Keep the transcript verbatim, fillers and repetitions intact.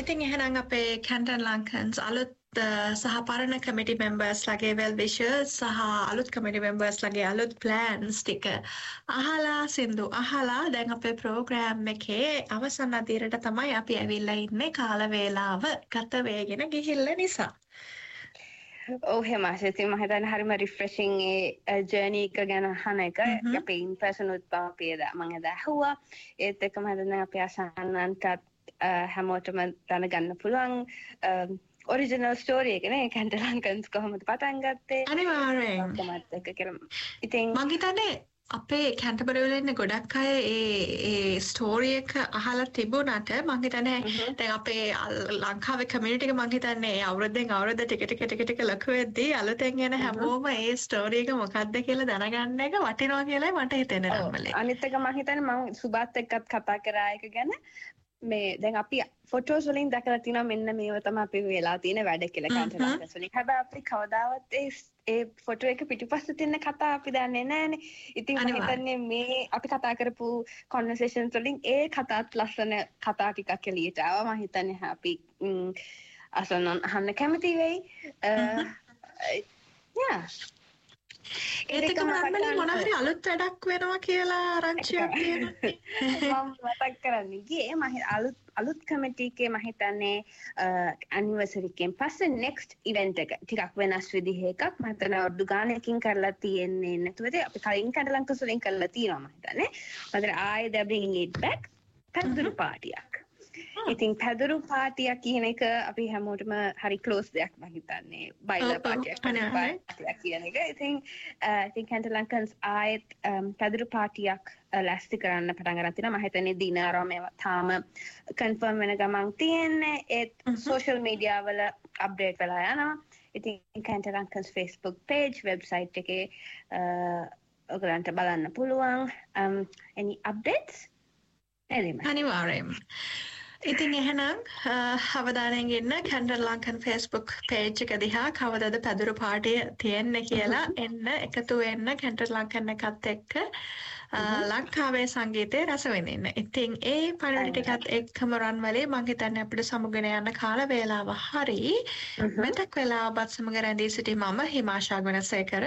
ඉතින් එහෙනම් අපේ Canton Lankans අලුත් සහ පරණ කමිටි මෙම්බර්ස් ලගේ වෙල් විෂර්ස් සහ අලුත් කමිටි මෙම්බර්ස් ලගේ අලුත් ප්ලෑන්ස් ටික අහලා සින්දු අහලා දැන් අපේ ප්‍රෝග්‍රෑම් එකේ අවසන් අදියරට තමයි අපි ඇවිල්ලා ඉන්නේ කාල වේලාව ගත වෙගෙන ගිහිල්ලා නිසා. ඔව් හෙමාෂ ඉතින් මම හිතන්නේ හරිම රිෆ්‍රෙෂින් ඒ ජර්නි එක ගැන අහන එක අපේ ඉන් පර්සන් උත්පාපේද මම එදා ඇහුවා ඒත් එක්කම හිතන්නේ අපේ අසන්නන්ටත් හැමෝටම දැනගන්න පුළුවන් ඔරිජිනල් ස්ටෝරි එක නේ Canton Lankans කොහොමද පටන් ගත්තේ අනිවාර්යෙන් කොහොමද එක කියලා ඉතින් මම හිතන්නේ අපේ කැන්ටබරි වල ඉන්න ගොඩක් අය ඒ ඒ ස්ටෝරි එක අහලා තිබුණාට මම හිතන්නේ දැන් අපේ ලංකාවේ කමියුනිටි එක මම හිතන්නේ අවුරුද්දෙන් අවුරුද්ද ටික ටික ටික ටික ලොකු වෙද්දී අලුතෙන් එන හැමෝම ඒ ස්ටෝරි එක මොකක්ද කියලා දැනගන්න එක වටිනවා කියලායි මට හිතෙන්නේ නම්මලේ. අනිත් එක මම හිතන්නේ මම සුබත් එක්කත් කතා කරා එක ගැන මේ දැන් අපි ෆොටෝස් වලින් දැකලා තිනවා මෙන්න මේව තමයි අපි වෙලා තියෙන වැඩ කියලා Canton Lankans වලින්. හැබැයි අපි කවදාවත් ඒ ඒ ෆොටෝ එක පිටිපස්සේ තියෙන කතා අපි දන්නේ නැහැනේ. ඉතින් මම හිතන්නේ මේ අපි කතා කරපු කන්වර්සේෂන්ස් වලින් ඒ කතාත් ලස්සන කතා ටිකක් එළියට ආවා. මම හිතන්නේ අපි අසන්නන් අහන්න කැමති වෙයි. යා ඒකම නම්මලේ මොන හරි අලුත් වැඩක් වෙනවා කියලා ආරංචියක් තියෙනවා. මම මතක් කරන්නේ ගියේ මම අලුත් අලුත් කමිටි එකේ මම හිතන්නේ ඇනිවර්සරි එකෙන් පස්සේ next event එක ටිකක් වෙනස් විදිහ එකක් මම හිතන්නේ අවුරුදු ගානකින් කරලා තියෙන්නේ නැතුවද අපි කලින් Canton Lankans වලින් කරලා තියෙනවා මම හිතන්නේ. මම ආයේ they bringing it back පැදුරු පාටියක්. ඉතින් පැදුරු පාටියක් කියන එක අපි හැමෝටම හරි ක්ලෝස් දෙයක් මම හිතන්නේ. බයිලර් පාටියක් පාටියක් කියන එක. ඉතින් ඉතින් Canton Lankans ආයෙත් පැදුරු පාටියක් ලෑස්ති කරන්න පටන් ගන්න තියෙනවා. මම හිතන්නේ දිනාරම තාම කන්ෆර්ම් වෙන ගමන් තියෙන්නේ. ඒත් සෝෂල් මීඩියා වල අප්ඩේට් වෙලා යනවා. ඉතින් Canton Lankans Facebook page website එකේ ඔයගලන්ට බලන්න පුළුවන්. um any updates? අනිවාර්යයෙන්ම. ඉතින් එහෙනම් අවධානයෙන් ඉන්න Canton Lankans Facebook page එක දිහා කවදද පැදුරු පාටිය තියෙන්නේ කියලා එන්න එකතු වෙන්න Canton Lankans එකත් එක්ක ලංකාවේ සංගීතයේ රස විඳින්න. ඉතින් ඒ පණිවිඩ ටිකත් එක්කම රන්වලේ මම හිතන්නේ අපිට සමුගෙන යන කාල වේලාව හරි මෙතක් වෙලා ඔබත් සමග රැඳී සිටි මම හිමාෂා ගුණසේකර